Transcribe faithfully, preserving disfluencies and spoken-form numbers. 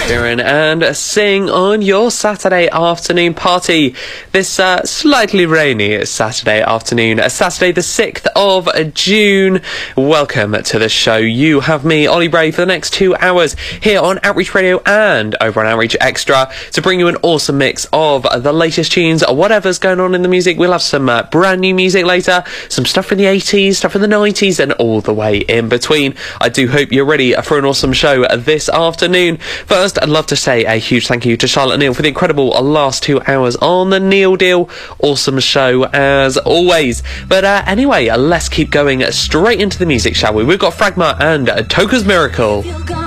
And sing on your Saturday afternoon party this uh, slightly rainy Saturday afternoon, Saturday the sixth of June. Welcome to the show. You have me, Ollie Bray, for the next two hours here on Outreach Radio and over on Outreach Extra to bring you an awesome mix of the latest tunes, whatever's going on in the music. We'll have some uh, brand new music later, some stuff from the eighties, stuff from the nineties, and all the way in between. I do hope you're ready for an awesome show this afternoon. First, I'd love to say a huge thank you to Charlotte Neal for the incredible last two hours on the Neal Deal. Awesome show as always. But uh, anyway, let's keep going straight into the music, shall we? We've got Fragma and Toka's Miracle.